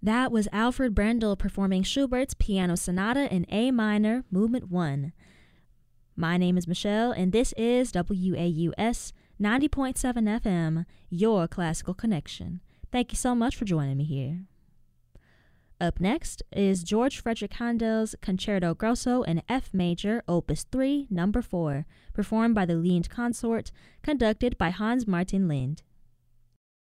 That was Alfred Brendel performing Schubert's Piano Sonata in A minor, Movement 1. My name is Michelle, and this is WAUS 90.7 FM, your classical connection. Thank you so much for joining me here. Up next is George Frederick Handel's Concerto Grosso in F major, Opus 3, Number 4, performed by the Lind Consort, conducted by Hans Martin Lind.